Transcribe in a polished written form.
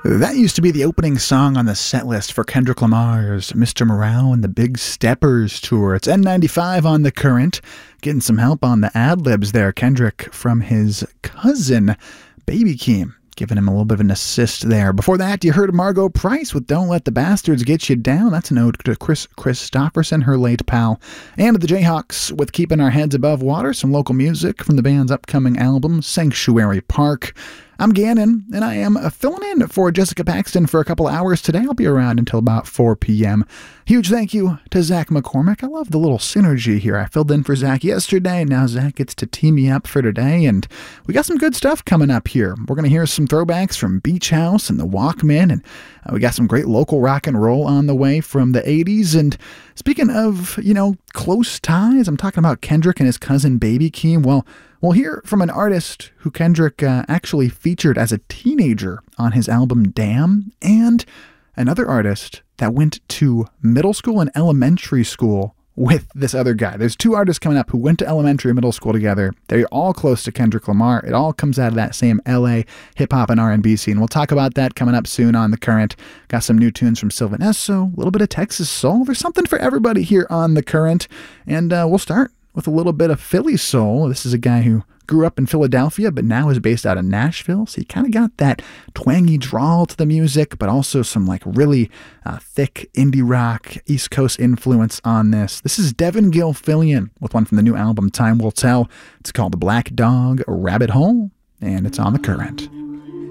That used to be the opening song on the set list for Kendrick Lamar's Mr. Morale and the Big Steppers tour. It's N95 on The Current. Getting some help on the ad-libs there. Kendrick from his cousin, Baby Keem, giving him a little bit of an assist there. Before that, you heard Margot Price with Don't Let the Bastards Get You Down. That's an ode to Chris Christopherson, her late pal. And the Jayhawks with Keeping Our Heads Above Water, some local music from the band's upcoming album, Sanctuary Park. I'm Gannon, and I am filling in for Jessica Paxton for a couple hours today. I'll be around until about 4 p.m. Huge thank you to Zach McCormick. I love the little synergy here. I filled in for Zach yesterday, and now Zach gets to tee me up for today, and we got some good stuff coming up here. We're going to hear some throwbacks from Beach House and the Walkmen, and we got some great local rock and roll on the way from the 80s. And speaking of, close ties, I'm talking about Kendrick and his cousin Baby Keem. Well, we'll hear from an artist who Kendrick actually featured as a teenager on his album Damn, and another artist that went to middle school and elementary school with this other guy. There's two artists coming up who went to elementary and middle school together. They're all close to Kendrick Lamar. It all comes out of that same LA hip-hop and R&B scene. We'll talk about that coming up soon on The Current. Got some new tunes from Sylvan Esso, a little bit of Texas soul. There's something for everybody here on The Current. And we'll start with a little bit of Philly soul. This is a guy who grew up in Philadelphia, but now is based out of Nashville. So you kind of got that twangy drawl to the music, but also some really thick indie rock, East Coast influence on this. This is Devin Gilfillian with one from the new album, Time Will Tell. It's called The Black Dog Rabbit Hole, and it's on The Current.